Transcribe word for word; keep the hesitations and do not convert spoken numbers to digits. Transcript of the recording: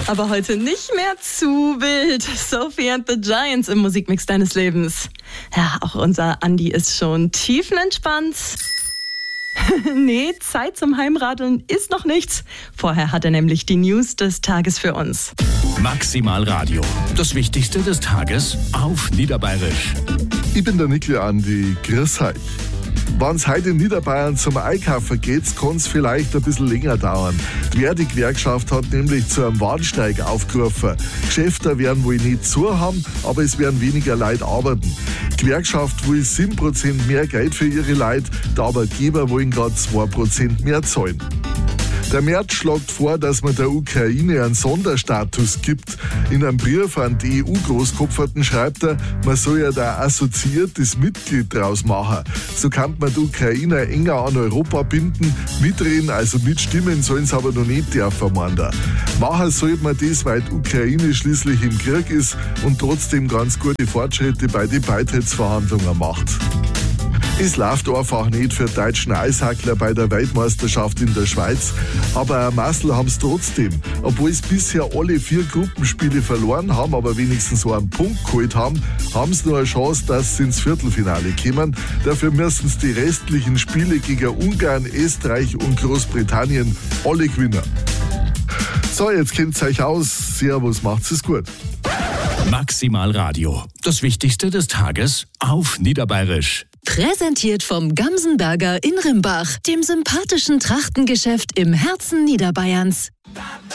Aber heute nicht mehr zu wild. Sophie and the Giants im Musikmix deines Lebens. Ja, auch unser Andi ist schon tiefenentspannt. Nee, Zeit zum Heimradeln ist noch nichts. Vorher hat er nämlich die News des Tages für uns. Maximal Radio. Das Wichtigste des Tages auf Niederbayerisch. Ich bin der Nickel Andi. Grüß euch. Wenn es heute in Niederbayern zum Einkaufen geht, kann es vielleicht ein bisschen länger dauern. Die Verdi-Gewerkschaft hat nämlich zu einem Warnstreik aufgerufen. Geschäfte werden wohl nicht zu haben, aber es werden weniger Leute arbeiten. Die Gewerkschaft will sieben Prozent mehr Geld für ihre Leute, die Arbeitgeber wollen gerade zwei Prozent mehr zahlen. Der Merz schlägt vor, dass man der Ukraine einen Sonderstatus gibt. In einem Brief an die E U-Großkopferten schreibt er, man soll ja da assoziiertes Mitglied draus machen. So kann man die Ukrainer enger an Europa binden. Mitreden, also mitstimmen, sollen sie aber noch nicht dürfen, meint er. Machen sollte man das, weil die Ukraine schließlich im Krieg ist und trotzdem ganz gute Fortschritte bei den Beitrittsverhandlungen macht. Es läuft einfach nicht für die deutschen Eishackler bei der Weltmeisterschaft in der Schweiz. Aber ein Massel haben es trotzdem. Obwohl es bisher alle vier Gruppenspiele verloren haben, aber wenigstens so einen Punkt geholt haben, haben sie noch eine Chance, dass sie ins Viertelfinale kommen. Dafür müssen sie die restlichen Spiele gegen Ungarn, Österreich und Großbritannien alle gewinnen. So, jetzt kennt ihr euch aus. Servus, macht's es gut. Maximal Radio. Das Wichtigste des Tages auf Niederbayerisch. Präsentiert vom Gamsenberger in Rimbach, dem sympathischen Trachtengeschäft im Herzen Niederbayerns.